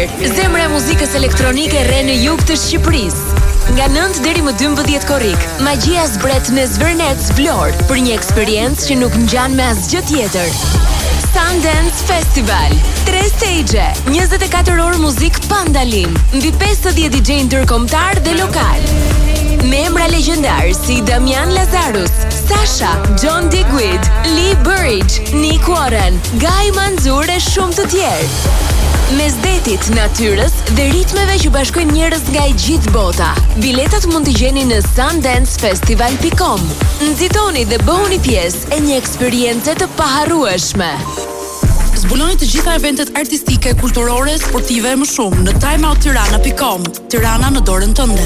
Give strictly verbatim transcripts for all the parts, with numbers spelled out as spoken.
tjerë, zemra e muzikës elektronike rre në jug të Shqipërisë. Nga nëntë deri më dymbëdhjetë korrik, magjia zbret në Zvërnec Vlorë për një eksperiencë që nuk ngjan me asgjë tjetër. Sundance Festival. Tre stage, njëzet e katër orë muzik pa ndalim, mbi pesëdhjetë D J ndërkombëtar dhe lokal. Me emra legjendar si Damian Lazarus, Sasha, John Digweed, Lee Burridge, Nick Warren, Guy Manzur e shumë të tjerë. Mes detit, natyrës dhe ritmeve që bashkojnë njerëz nga i gjithë bota. Biletat mund t'i gjeni në sundance festival dot com. Nxitoni dhe bëhuni pjesë e një eksperience të paharrueshme. Zbuloni të gjitha eventet artistike, kulturore, sportive e më shumë në timeouttirana dot com. Tirana në dorën tënde.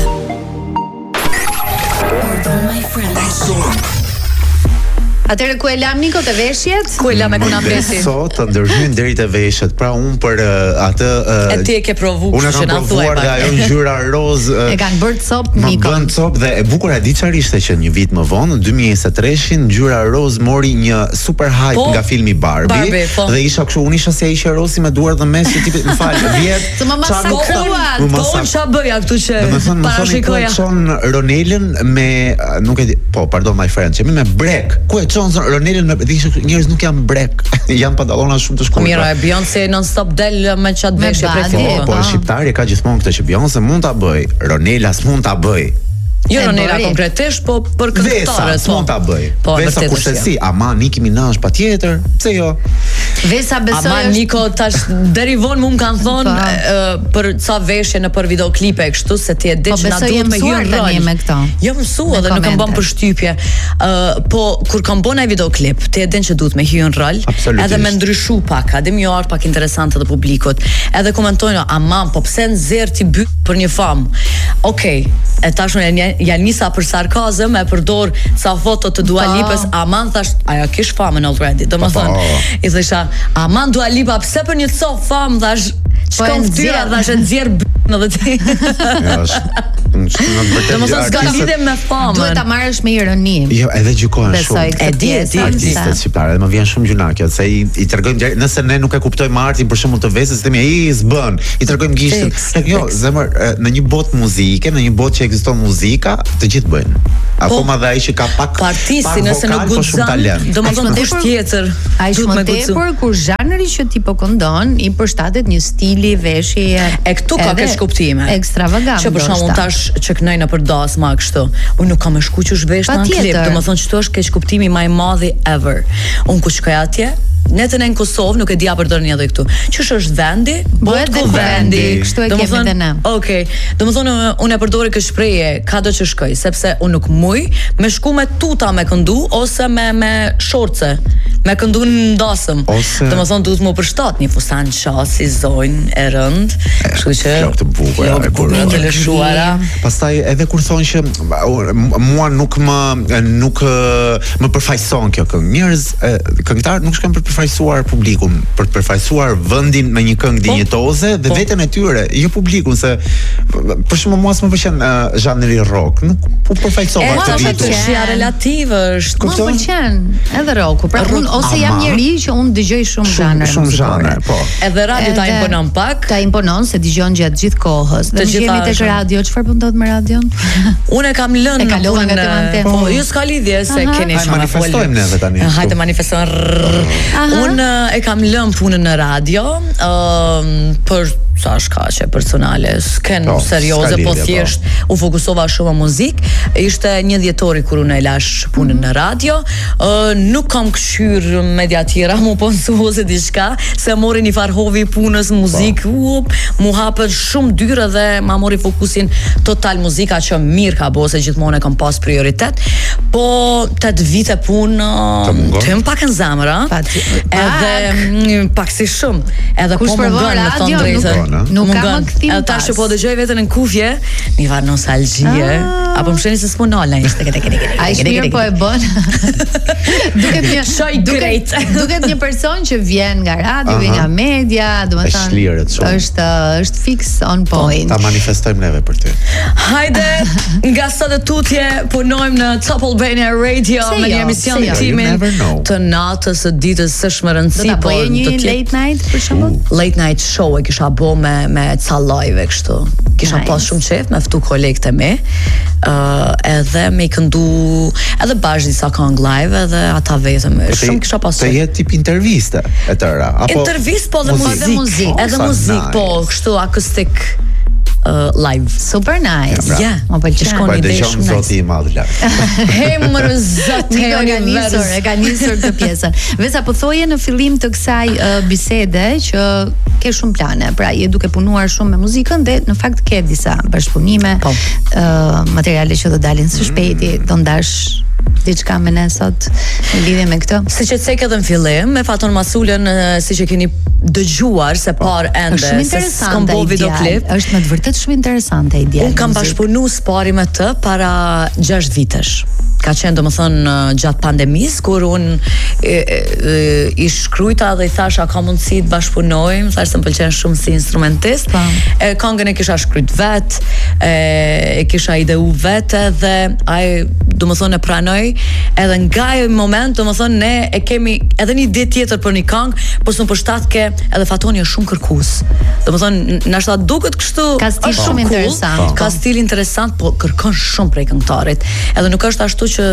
My friend. Atëre ku e lam Niko të veshjet? Ku e lam e ku na presin? Sot të ndërhyjnë deri te veshjet. Pra un për uh, atë uh, e ti e ke provu unë që na thuaj. Unë kam provuar dhe ajo ngjyra roz. Uh, e kanë bërë cop Niko. Më bën cop dhe e bukur e di çfarë ishte që një vit më vonë, në dy mijë e njëzet e tre, ngjyra roz mori një super hype po, nga filmi Barbie, Barbie po. Dhe isha kështu, unë isha se isha rozi me duar dhe mes, tipi, më fal, vjet. Të më masakruan. Po unë ç'a bëja këtu që parashikoja. Ku e çon Ronelën me nuk e di, po, pardon my friend, që me brek. Ku e çon Ronelën Dhe njerëz nuk janë brek, janë pantallona shumë të shkurtra. Mira, e Beyoncé non stop del me çat veshje prej filmit. Po, po shqiptari ka gjithmonë këtë që Beyoncé mund ta bëj, Ronela s'mund ta bëj. Jo Ronela konkretisht, po për këngëtarët po. Mund ta bëj. Po, Vesa kurse si, ama Nicki Minaj patjetër, pse jo? Vesa besoj. Ama Niko tash deri vonë më kanë thonë uh, për ca veshje në për videoklipe kështu se ti e di që na duhet me hyrë rol. Me këto. Jo mësua dhe nuk kam bën përshtypje. Uh, po kur kam bën ai videoklip, ti e din që duhet me hyrë rol, edhe me ndryshu pak, edhe më art pak interesante të publikut. Edhe komentojnë, ama po pse nxjerr ti by për një famë. Okej, e tash unë janë nisa për sarkazëm, e përdor ca foto të Dua Lipës, aman thash, ajo kish famën already. Domethënë, i thësha, aman Dua Lipa, pse për një cop famë thash, çka fytyra thash e nxjerr në dhe ti. Domethënë s'ka lidhje me famën. Duhet ta marrësh me ironi. Jo, edhe gjykojnë shumë. E di, e di artistët shqiptarë, dhe më vjen shumë gjuna kjo, se i, i tregojmë nëse ne nuk e kuptojmë artin për shembull të Vesës, themi ai s'bën. I tregojmë gishtin. Jo, zemër, në një botë muzike, në një botë që ekziston muzika, të gjithë bëjnë. Akoma dhe ai që ka pak artisti nëse nuk guxon, domethënë kush tjetër. Ai shumë tepër kur zhanri që ti po këndon i përshtatet një stili veshje. E këtu ka kesh kuptime. Ekstravagant. Që për shembull tash që kënoj në për dasma kështu. Unë nuk kam e shkuqur vesh në klip, domethënë çto është keq kuptimi më i madh ever. Unë ku shkoj atje, netën e në Kosovë, nuk e dia për dorë edhe këtu. Qysh është vendi? Bëhet ku vendi, kështu e kemi edhe ne. Okej. Domethënë unë e përdori këtë shprehje kado që shkoj, sepse unë nuk muj me shku me tuta me këndu ose me me shorce, me këndu në ndasëm. Domethënë duhet më përshtat një fustan qasi zonjë e rënd, kështu që flok të bukura, flok të lëshuara. Pastaj edhe kur thonë që mua nuk më nuk më përfaqëson kjo këngë. Njerëz këngëtar nuk shkojnë për përfaqësuar publikun, për të përfaqësuar vendin me një këngë dinjitoze dhe veten e tyre, jo publikun, se për shembull mua s'më pëlqen zhanri rock, nuk u përfaqësova këtë ditë. Është relative, është. Më pëlqen edhe rocku, pra unë ose jam njerëj që unë dëgjoj shumë zhanre. Shumë zhanre, po. Edhe radio ta imponon pak. Ta imponon se dëgjon gjatë gjithë kohës. Dhe jemi tek radio, çfarë po ndodh me radion? Unë kam lënë kalova nga temante. Po, jo s'ka lidhje se keni shumë manifestojmë neve tani. Hajde manifestojmë. Unë e kam lënë punën në radio, uh, për sa shkaqe personale, s'ken no, serioze, po thjesht u fokusova shumë në muzikë. Ishte një dhjetori kur unë e lash punën në radio. Uh, nuk kam këshyr media tjera, mu ponsu ose diçka, se mori një farë hovi punës muzikë, up, mu hapët shumë dyre dhe ma mori fokusin total muzika, që mirë ka bo, se gjithmonë e kam pas prioritet. Po tet vite punë, të më pak në zamëra, edhe pak si shumë, edhe po më gënë në thonë drejtë. Nuk ka më këthim pas. Tash që po dëgjoj vetën në kufje, një varë nostalgjie, apo më sheni se s'po nalla ishte. A i shmirë po e bën. Duket një shoj grejt. Duket një person që vjen nga radio, vjen nga media, domethënë është është fix on point. Ta manifestojmë neve për ty. Hajde, nga sot e tutje punojmë në Top Albania Radio Se me jo, një emision se jo. timin You never know. të natës së ditës së shmërëndësi. Do ta po, bëje një do t'jet- late night për shembull? late night show e kisha bo me, me ca live e kështu. Kisha Nice. pas shumë qef me ftu kolegët e mi, uh, edhe me i këndu edhe bashkë disa këngë live edhe ata vetëm. Shumë kisha pas Të qef. jetë tip interviste e tëra. Apo Intervist po dhe muzik. muzik, Oh, edhe sa muzik nice. po kështu akustik uh, live. Super nice. Ja, Ja, Më pëlqen. shkon Po e ide dëgjon shumë zoti nice. i madh lart. Hemër zot Niko e e ka univers. nisur, e ka nisur këtë pjesën. Vesa po thoje në fillim të kësaj uh, bisede që ke shumë plane. Pra je duke punuar shumë me muzikën dhe në fakt ke disa bashkëpunime, Po. uh, materiale që do dalin së shpejti, do ndash diçka me ne sot në lidhje me këtë. Si që cek edhe në fillim, me Faton Masulën, eh, si që keni dëgjuar se par ende, Është shumë se s'kam interesante bo ideal. videoklip. Është me të vërtet shumë interesante ideal. Unë kam bashkëpunu spari me të para gjashtë vitesh. Ka qenë do më thënë gjatë pandemis, kur unë e, e, e, i shkrujta dhe i thasha ka mundësi të bashkëpunojmë, thash se më pëlqen shumë si instrumentist. Po. E, këngën e kisha shkryt vetë, e, e kisha ideu vetë dhe ai do më thënë e pranoj, edhe nga ai moment do më thënë ne e kemi edhe një ide tjetër për një këngë, po s'u përshtat ke edhe Fatoni është shumë kërkues. Do më thënë na shta duket kështu, Ka stil është shumë cool, interesant, po. Ka stil interesant, po kërkon shumë prej këngëtarit. Edhe nuk është ashtu që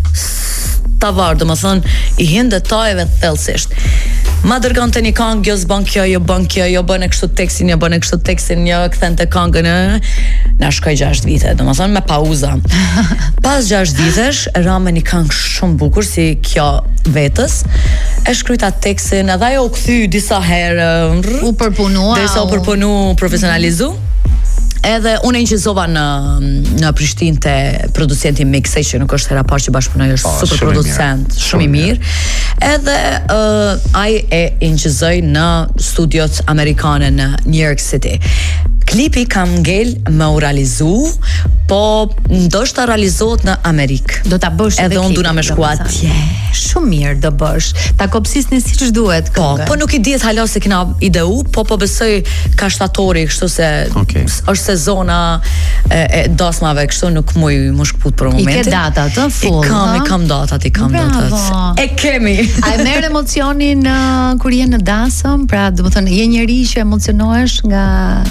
ta varë, do më thënë, i hin detajeve thellësisht. Ma dërgon të një këngë, jo s'bën kjo, jo bën kjo, jo bën e kështu tekstin, jo bën e kështu tekstin, jo kthen të këngën, ë, na shkoj gjashtë vite, do më thënë me pauza. Pas gjashtë vitesh, ra me një këngë shumë bukur si kjo vetës, e shkryta tekstin, edhe ajo u kthy disa herë, U përpunua. derisa u u- përpunu, profesionalizu. Edhe unë e inqizova në në Prishtinë te producenti Mixej, që nuk është hera parë që bashkëpunoj, është Po, super shumë i producent, mirë. shumë i Shumë i mirë. Edhe uh, ai e inqizoi në studiot amerikane në New York City. Klipi kam ngel me u realizu, po ndoshta realizohet në Amerikë. Do ta bësh Edhe unë klipin, duna me shku domethënë. atje. Shumë mirë do bësh. Ta kopsisni siç duhet Po, këngën. po nuk i dihet hala se kena ideu, po po besoj ka shtatori, kështu se Okej. s- është sezona e, e dasmave, kështu nuk muj më shkput për I momentin. ke datat, ë, full, I kam, ha? i kam datat, i kam Bravo. datat. E kemi. A e merr emocionin uh, kur je në dasëm? Pra, do të thënë, je njeri që emocionohesh nga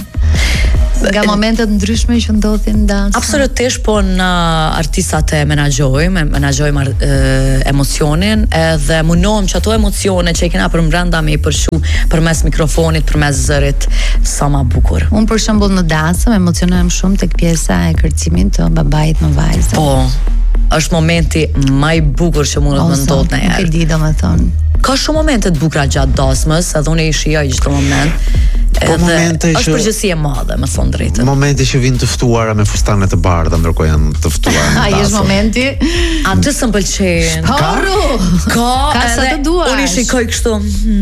nga momentet ndryshme që ndodhin në dasëm. Absolutisht, po në artistat e menaxhojmë, menaxhojmë ar- e, emocionin, edhe munohem që ato emocione që i kena për brenda me i përshu përmes mikrofonit, përmes zërit, sa ma bukur. Unë për shembull në dasëm emocionohem shumë tek pjesa e kërcimit të babait me vajzën. Po, është momenti më i bukur që mund të më Ose, ndodh Nuk e ndonjëherë. di domethënë. Ka shumë momente të bukura gjatë dasmës, edhe unë i shijoj çdo moment. Po momente është që- përgjësi e madhe, me thonë drejtën. Momenti që vinë të ftuara me fustane të bardha, ndërkohë janë të ftuara në Ai është dasëm. momenti. A të së më pëlqejnë. Porru. Ka, Ka sa edhe të duash. Unë i shikoj kështu.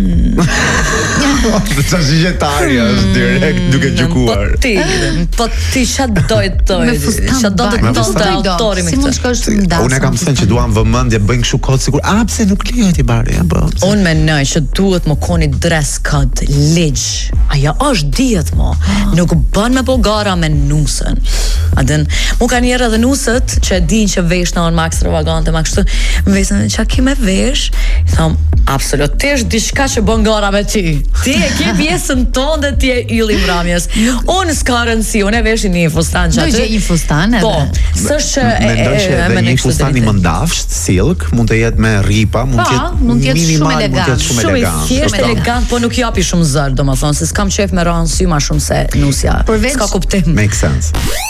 Sa shigjetarja është direkt duke gjykuar. Po ti, po ti çfarë doj të doj. Me fustan Çfarë do të bardh. thotë fustan. autori me Si mund këtë. shkosh në dasëm? Unë e kam thënë që duam vëmendje, bëjnë kështu kod sikur, a pse nuk lejohet i bardhë, ja bë. Unë mendoj që duhet më koni dress code, ligj. Ajo është dihet mo. Nuk bën me bogara me nusën. A din, mu kanë njerë edhe nusët që din që vesh në më ekstravagante, ma kështu, më vesën që ki me vesh, i tham, absolutisht diçka që bën gara me ti. Ti e ke pjesën tonë dhe ti e ylli mramjes. Unë s'ka rëndësi, unë e vesh një fustan që Do aty. gjej një fustan edhe. Po, s'është që e- Mendoj e- që e- edhe mendoj një kështu fustan i drejtë. mëndafsht, silk, mund të jetë me rripa, mund Po, të jetë mund të jetë shumë minimal, mund të elegant. jetë shumë Shumë i elegant. thjesht, Po. elegant, po nuk japi shumë zër, domethënë, se s'kam qef me ranë sy ma shumë se nusja. Përveç- S'ka kuptim. Make sense.